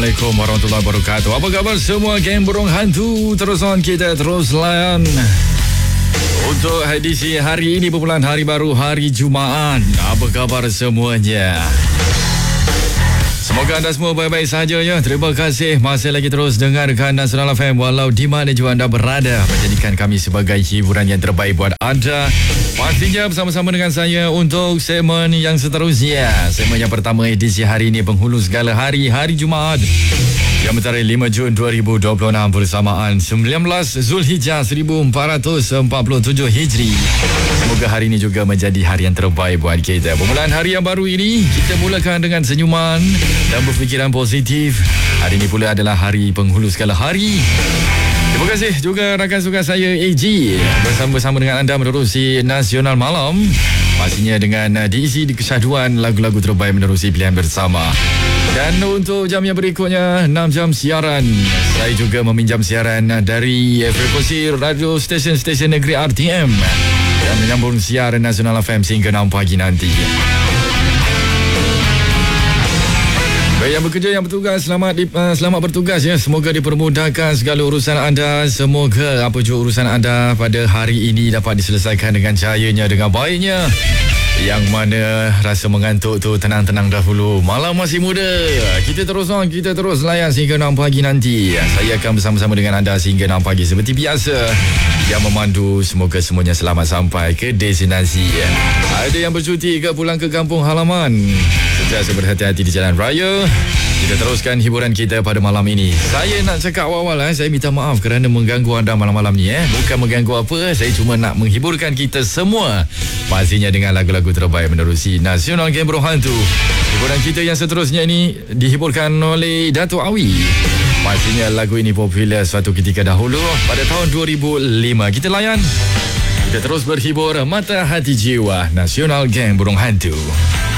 Assalamualaikum warahmatullahi wabarakatuh. Apa khabar semua geng burung hantu? Terus on kita terus layan untuk edisi hari ini, permulaan hari baru, hari Jumaat. Apa khabar semuanya? Semoga anda semua baik-baik saja ya. Terima kasih masih lagi terus dengarkan Nasional FM walau di mana juga anda berada, menjadikan kami sebagai hiburan yang terbaik buat anda. Pastinya bersama-sama dengan saya untuk segmen yang seterusnya. Segmen yang pertama edisi hari ini, penghulu segala hari, hari Jumaat yang mentari 5 Jun 2026 bersamaan 19 Zulhijjah 1447 Hijri. Semoga hari ini juga menjadi hari yang terbaik buat kita. Permulaan hari yang baru ini, kita mulakan dengan senyuman dan berfikiran positif. Hari ini pula adalah hari penghulu segala hari. Terima kasih juga rakan suka saya AG bersama-sama dengan anda menerusi Nasional Malam. Pastinya dengan diisi di kesyaduan lagu-lagu terbaik menerusi pilihan bersama. Dan untuk jam yang berikutnya, 6 jam siaran. Saya juga meminjam siaran dari frekuensi radio stesen-stesen negeri RTM dan menyambung siaran Nasional FM sehingga 6 pagi nanti. Baik, yang bekerja, yang bertugas, selamat bertugas ya. Semoga dipermudahkan segala urusan anda. Semoga apa jua urusan anda pada hari ini dapat diselesaikan dengan cahayanya, dengan baiknya. Yang mana rasa mengantuk tu tenang-tenang dahulu. Malam masih muda. Kita terus on, kita terus layan sehingga 6 pagi nanti. Saya akan bersama-sama dengan anda sehingga 6 pagi seperti biasa. Yang memandu, semoga semuanya selamat sampai ke destinasi. Ada yang bercuti ke pulang ke kampung halaman, sentiasa berhati-hati di jalan raya. Kita teruskan hiburan kita pada malam ini. Saya nak cakap awal-awal, saya minta maaf kerana mengganggu anda malam-malam ni. Bukan mengganggu apa, saya cuma nak menghiburkan kita semua. Pastinya dengan lagu-lagu terbaik menerusi Nasional Game Burung Hantu. Hiburan kita yang seterusnya ini dihiburkan oleh Dato' Awi. Pastinya lagu ini popular suatu ketika dahulu pada tahun 2005. Kita layan, kita terus berhibur mata hati jiwa. Nasional Game Burung Hantu.